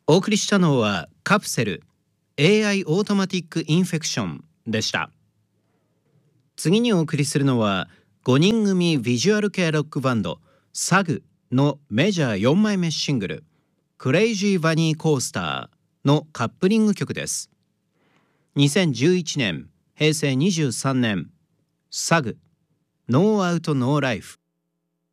お送りしたのはカプセル AI オートマティックインフェクションでした。次にお送りするのは5人組ビジュアル系ロックバンドサグのメジャー4枚目シングルクレイジーバニーコースターのカップリング曲です。2011年平成23年サグノーアウトノーライフ。